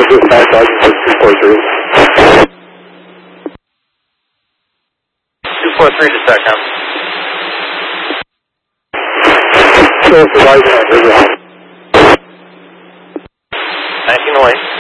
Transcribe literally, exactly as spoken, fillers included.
This is five thousand two four three. two four three to SATCOM. Still surviving on River. nineteen oh eight.